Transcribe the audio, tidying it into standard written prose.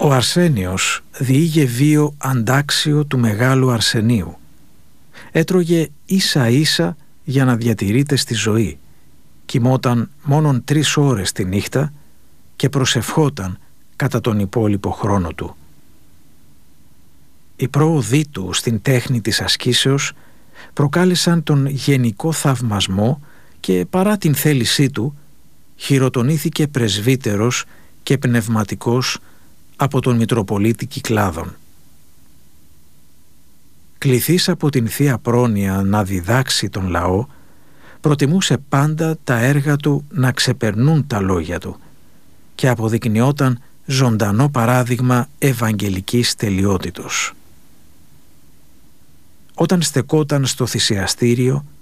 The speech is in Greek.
Ο Αρσένιος διήγε βίο αντάξιο του μεγάλου Αρσενίου. Έτρωγε ίσα ίσα για να διατηρείται στη ζωή. Κοιμόταν μόνον 3 ώρες τη νύχτα και προσευχόταν κατά τον υπόλοιπο χρόνο του. Οι πρόοδοι του στην τέχνη της ασκήσεως προκάλεσαν τον γενικό θαυμασμό και παρά την θέλησή του χειροτονήθηκε πρεσβύτερος και πνευματικός από τον Μητροπολίτη Κυκλάδων. Κληθής από την Θεία Πρόνοια να διδάξει τον λαό, προτιμούσε πάντα τα έργα του να ξεπερνούν τα λόγια του και αποδεικνυόταν ζωντανό παράδειγμα ευαγγελικής τελειότητος. Όταν στεκόταν στο θυσιαστήριο,